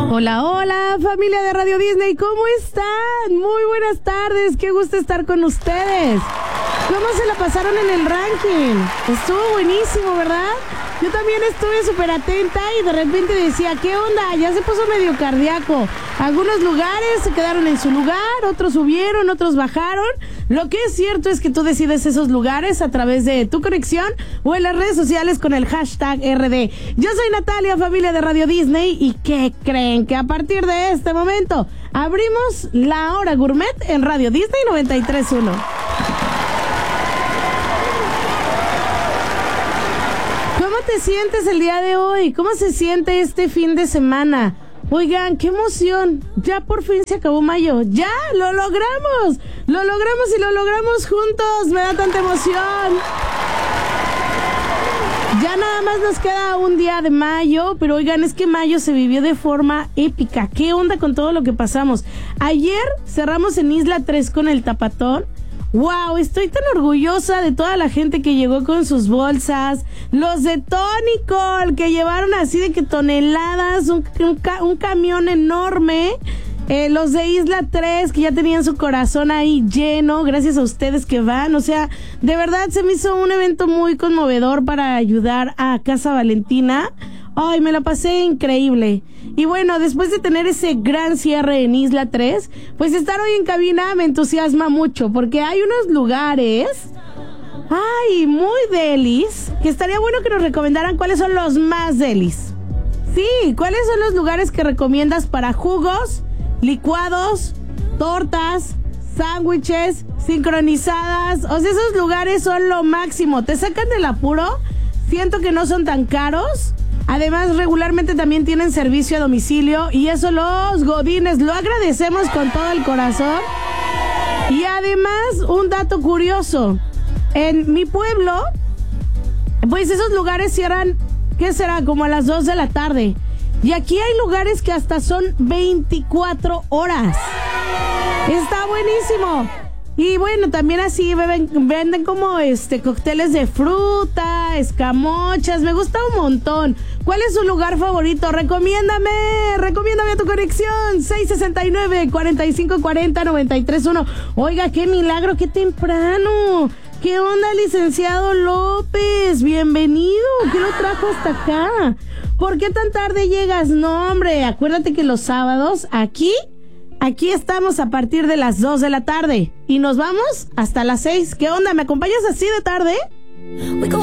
Hola, hola, familia de Radio Disney, ¿cómo están? Muy buenas tardes, qué gusto estar con ustedes. ¿Cómo se la pasaron en el ranking? Estuvo buenísimo, ¿verdad? Yo también estuve súper atenta y de repente decía, ¿qué onda? Ya se puso medio cardíaco. Algunos lugares se quedaron en su lugar, otros subieron, otros bajaron. Lo que es cierto es que tú decides esos lugares a través de tu conexión o en las redes sociales con el hashtag RD. Yo soy Natalia, familia de Radio Disney, ¿y qué creen? Que a partir de este momento abrimos la hora gourmet en Radio Disney 93.1. ¿Cómo te sientes el día de hoy? ¿Cómo se siente este fin de semana? Oigan, qué emoción, ya por fin se acabó mayo, ya lo logramos y lo logramos juntos, me da tanta emoción. Ya nada más nos queda un día de mayo, pero oigan, es que mayo se vivió de forma épica. ¿Qué onda con todo lo que pasamos? Ayer cerramos en Isla 3 con el Tapatón. ¡Wow! Estoy tan orgullosa de toda la gente que llegó con sus bolsas. Los de Tónico, que llevaron así de que toneladas, un camión enorme. Los de Isla 3, que ya tenían su corazón ahí lleno, gracias a ustedes que van. O sea, de verdad se me hizo un evento muy conmovedor para ayudar a Casa Valentina. Ay, me la pasé increíble. Y bueno, después de tener ese gran cierre en Isla 3, pues estar hoy en cabina me entusiasma mucho, porque hay unos lugares, muy delis, que estaría bueno que nos recomendaran cuáles son los más delis. Sí, cuáles son los lugares que recomiendas para jugos, licuados, tortas, sándwiches, sincronizadas. O sea, esos lugares son lo máximo, te sacan del apuro, siento que no son tan caros. Además, regularmente también tienen servicio a domicilio y eso los godines lo agradecemos con todo el corazón. Y además, un dato curioso, en mi pueblo, pues esos lugares cierran, ¿qué será? Como a las 2 de la tarde. Y aquí hay lugares que hasta son 24 horas. Está buenísimo. Y bueno, también así venden como cócteles de fruta, escamochas, me gusta un montón. ¿Cuál es su lugar favorito? Recomiéndame a tu conexión, 669-4540-931. Oiga, qué milagro, qué temprano. ¿Qué onda, licenciado López? Bienvenido, ¿qué lo trajo hasta acá? ¿Por qué tan tarde llegas? No, hombre, acuérdate que los sábados aquí estamos a partir de las 2 de la tarde y nos vamos hasta las 6. ¿Qué onda? ¿Me acompañas así de tarde?